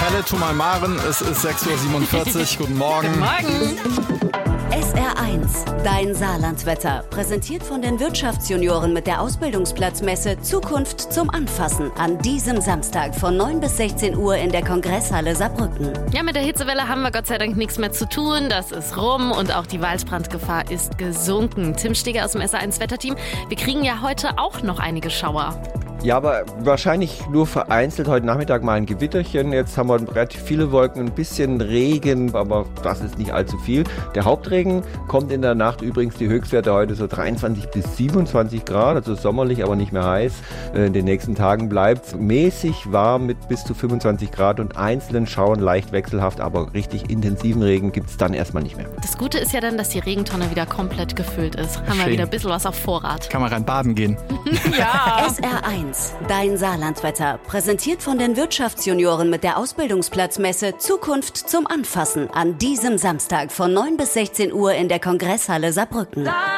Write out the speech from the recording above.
Melito Maren, es ist 6.47 Uhr. Guten Morgen. Guten Morgen. SR1, dein Saarlandwetter. Präsentiert von den Wirtschaftsjunioren mit der Ausbildungsplatzmesse Zukunft zum Anfassen. An diesem Samstag von 9 bis 16 Uhr in der Kongresshalle Saarbrücken. Ja, mit der Hitzewelle haben wir Gott sei Dank nichts mehr zu tun. Das ist rum und auch die Waldbrandgefahr ist gesunken. Tim Steger aus dem SR1 Wetterteam. Wir kriegen ja heute auch noch einige Schauer. Ja, aber wahrscheinlich nur vereinzelt heute Nachmittag mal ein Gewitterchen. Jetzt haben wir relativ viele Wolken, ein bisschen Regen, aber das ist nicht allzu viel. Der Hauptregen kommt in der Nacht, übrigens die Höchstwerte heute so 23 bis 27 Grad, also sommerlich, aber nicht mehr heiß. In den nächsten Tagen bleibt es mäßig warm mit bis zu 25 Grad und einzelnen Schauern leicht wechselhaft, aber richtig intensiven Regen gibt es dann erstmal nicht mehr. Das Gute ist ja dann, dass die Regentonne wieder komplett gefüllt ist. Haben wir wieder ein bisschen was auf Vorrat. Kann man rein baden gehen. Ja. SR1, dein Saarlandwetter. Präsentiert von den Wirtschaftsjunioren mit der Ausbildungsplatzmesse Zukunft zum Anfassen. An diesem Samstag von 9 bis 16 Uhr in der Kongresshalle Saarbrücken.